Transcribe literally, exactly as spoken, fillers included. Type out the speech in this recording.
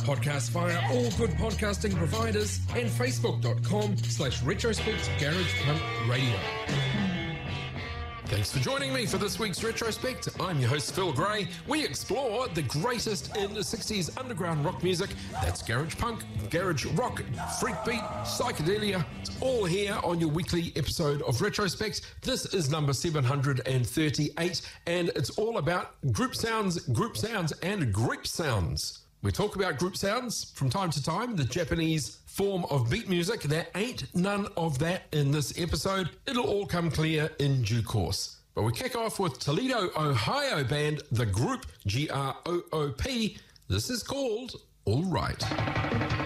Podcast via all good podcasting providers and facebook.com slash retrospect garage punk radio. Thanks for joining me for this week's Retrospect. I'm your host, Phil Gray. We explore the greatest in the sixties underground rock music. That's garage punk, garage rock, freak beat, psychedelia. It's all here on your weekly episode of Retrospect. This is number seven hundred thirty-eight, and it's all about group sounds, group sounds, and group sounds. We talk about group sounds from time to time, the Japanese form of beat music. There ain't none of that in this episode. It'll all come clear in due course. But we kick off with Toledo, Ohio band The Group, G R O O P. This is called All Right.